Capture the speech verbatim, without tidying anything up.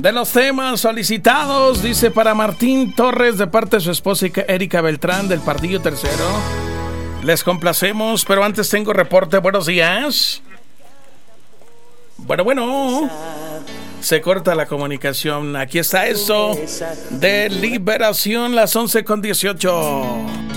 de los temas solicitados, dice para Martín Torres de parte de su esposa Erika Beltrán del Pardillo Tercero. Les complacemos, pero antes tengo reporte. Buenos días. Bueno, bueno. Se corta la comunicación. Aquí está eso de Liberación, las once con dieciocho.